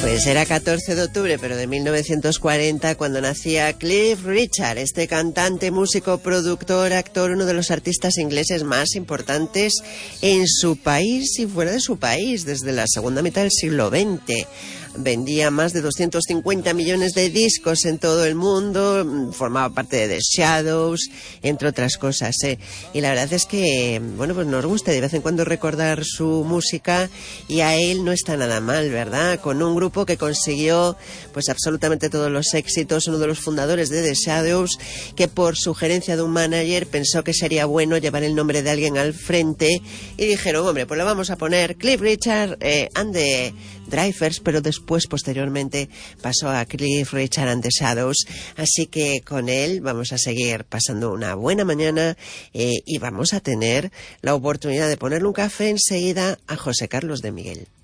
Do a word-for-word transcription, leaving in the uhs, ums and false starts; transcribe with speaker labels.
Speaker 1: Pues era catorce de octubre, pero de mil novecientos cuarenta, cuando nacía Cliff Richard, este cantante, músico, productor, actor, uno de los artistas ingleses más importantes en su país y fuera de su país, desde la segunda mitad del siglo veinte. Vendía más de doscientos cincuenta millones de discos en todo el mundo, formaba parte de The Shadows, entre otras cosas, ¿eh? Y la verdad es que, bueno, pues nos gusta de vez en cuando recordar su música, y a él no está nada mal, ¿verdad? Con un grupo que consiguió pues absolutamente todos los éxitos, uno de los fundadores de The Shadows, que por sugerencia de un manager pensó que sería bueno llevar el nombre de alguien al frente, y dijeron, hombre, pues le vamos a poner Cliff Richard eh, and the Drivers, pero después, posteriormente, pasó a Cliff Richard and the Shadows, así que con él vamos a seguir pasando una buena mañana eh, y vamos a tener la oportunidad de ponerle un café enseguida a José Carlos de Miguel.